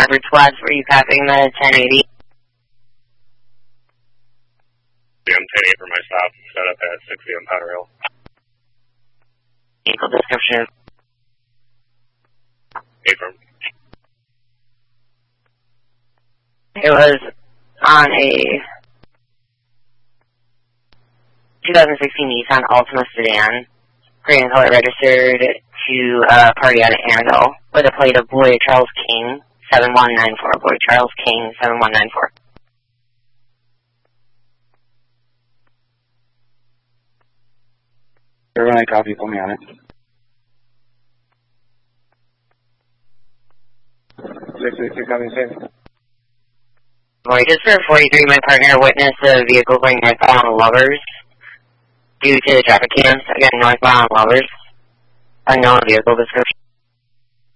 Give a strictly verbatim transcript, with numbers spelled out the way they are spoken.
Stafford Squads, were you copying the ten eighty? I'm ten eight for my stop, set up at sixty on Powder Hill. Vehicle description. Affirm. It was on a two thousand sixteen Nissan Altima sedan, green and color, registered to a party out of Annabelle with a plate of Boy Charles King seven one nine four. Boy Charles King seven one nine four. Everyone, I copy. Put me on it. six six six, copy, same. Boy, just for forty-three, my partner witnessed a vehicle going northbound on Lovers due to the traffic cams. Again, northbound on Lovers. Unknown vehicle description.